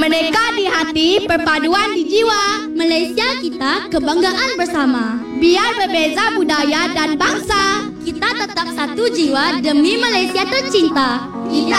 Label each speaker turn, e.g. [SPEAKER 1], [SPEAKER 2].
[SPEAKER 1] Merdeka di hati, perpaduan di jiwa.
[SPEAKER 2] Malaysia kita kebanggaan bersama.
[SPEAKER 1] Biar berbeza budaya dan bangsa,
[SPEAKER 2] Kita tetap satu jiwa demi Malaysia tercinta.
[SPEAKER 1] kita